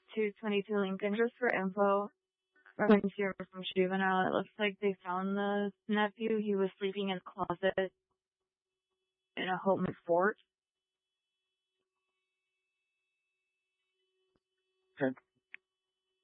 222 Lincoln, just for info. From Juvenile, it looks like they found the nephew. He was sleeping in a closet in a home at Fort. Okay.